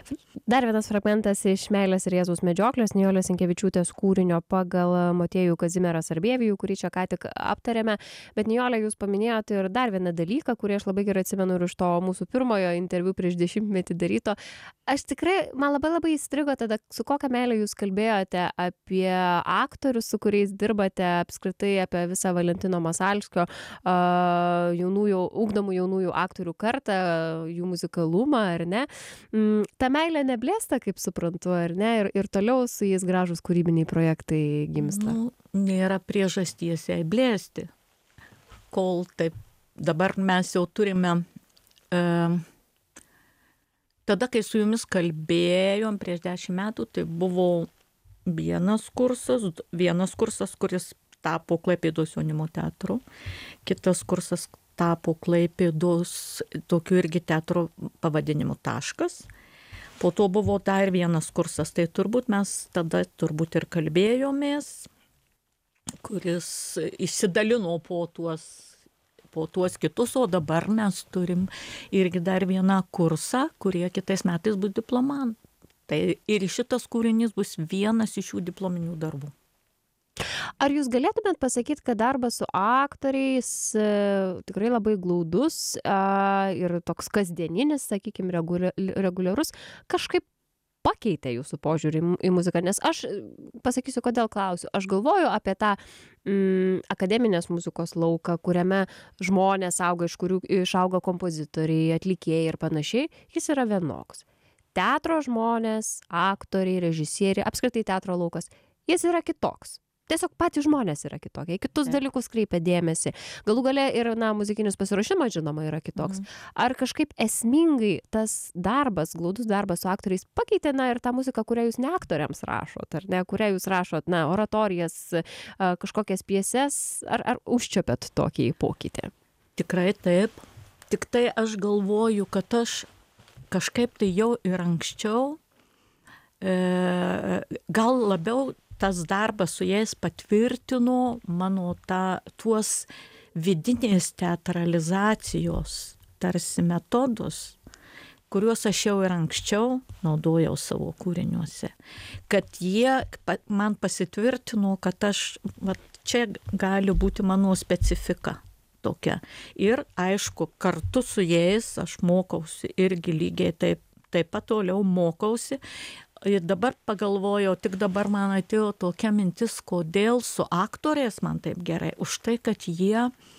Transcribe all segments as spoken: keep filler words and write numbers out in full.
Dar vienas fragmentas iš Meilės ir Jėzaus medžioklės, Nijolės Sinkevičiūtės kūrinio pagal Motiejų Kazimierą Sarbievijų, kurį čia ką tik aptarėme. Bet Nijolė, jūs paminėjote ir dar vieną dalyką, kurį aš labai gerai atsimenu ir iš to mūsų pirmojo interviu prieš dešimtmetį daryto. Aš tikrai, man labai labai įstrigo tada, su kokia meilė jūs kalbėjote apie aktorius, su kuriais dirbate, apskritai apie visą Valentino Masalskio uh, jaunųjų, ugdomų jaunųjų aktorių kartą, jų muzikalumą, ar ne? Mm, ta meilė neblėsta, kaip suprantu, ar ne? Ir, ir toliau su jais gražūs kūrybiniai projektai gimsta. Nu, nėra priežasties jai blėsti. Kol taip, dabar mes jau turime, e, tada, kai su jumis kalbėjom prieš dešimt metų, tai buvo vienas kursas, vienas kursas, kuris tapo Klaipėdos jaunimo teatru, kitas kursas tapo Klaipėdos tokiu irgi teatro pavadinimu Taškas. Po to buvo dar vienas kursas, tai turbūt mes tada turbūt ir kalbėjomės, kuris išsidalino po tuos, po tuos kitus, o dabar mes turim irgi dar vieną kursą, kurie kitais metais bus diplomantai. Tai ir šitas kūrinys bus vienas iš jų diplominių darbų. Ar jūs galėtumėt pasakyti, kad darbas su aktoriais e, tikrai labai glaudus e, ir toks kasdieninis, sakykime, reguliarus, kažkaip pakeitė jūsų požiūrį į muziką? Nes aš pasakysiu, kodėl klausiu. Aš galvoju apie tą mm, akademinės muzikos lauką, kuriame žmonės auga, iš kurių išauga kompozitoriai, atlikėjai ir panašiai. Jis yra vienoks. Teatro žmonės, aktoriai, režisieriai, apskritai teatro laukas, jis yra kitoks. Tiesiog patys žmonės yra kitokie, kitus dalykus kreipia dėmesį. Galų gale ir, na, muzikinis pasiruošimas, žinoma, yra kitoks. Mhm. Ar kažkaip esmingai tas darbas, glaudus darbas su aktoriais pakeitė, na, ir tą muziką, kurią jūs ne aktoriams rašot, ar ne, kurią jūs rašot, na, oratorijas, kažkokias pjeses, ar, ar užčiopėt tokį pokytį? Tikrai taip. Tik tai aš galvoju, kad aš kažkaip tai jau ir anksčiau, e, gal labiau tas darbas su jais patvirtino mano ta, tuos vidinės teatralizacijos tarsi metodus, kuriuos aš jau ir anksčiau naudojau savo kūriniuose. Kad jie man pasitvirtino, kad aš, va, čia gali būti mano specifika tokia. Ir aišku, kartu su jais aš mokausi irgi lygiai taip, taip pat toliau mokausi. Ir dabar pagalvojau, tik dabar man atėjo tokia mintis, kodėl su aktoriais man taip gerai. Už tai, kad jie,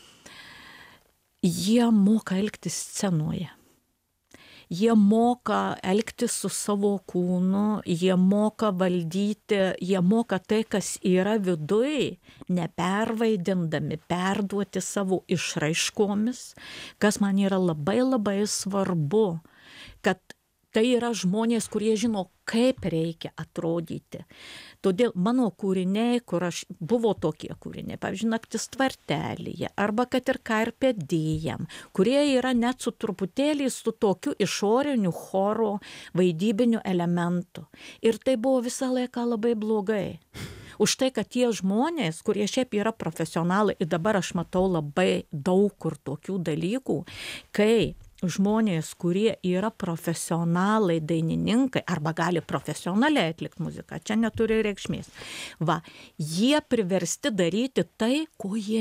jie moka elgtis scenoje. Jie moka elgtis su savo kūnu, jie moka valdyti, jie moka tai, kas yra viduj, nepervaidindami, perduoti savo išraiškomis, kas man yra labai labai svarbu, kad tai yra žmonės, kurie žino, kaip reikia atrodyti. Todėl mano kūriniai, kur aš, buvo tokie kūriniai, pavyzdžiui, Naktis tvartelyje, arba kad ir Carpe diem, kurie yra net su truputėlį su tokiu išoriniu choro vaidybiniu elementu. Ir tai buvo visą laiką labai blogai. Už tai, kad tie žmonės, kurie šiaip yra profesionalai, ir dabar aš matau labai daug kur tokių dalykų, kai žmonės, kurie yra profesionalai dainininkai arba gali profesionaliai atlikti muziką, čia neturi reikšmės. Va, jie priversti daryti tai, ko jie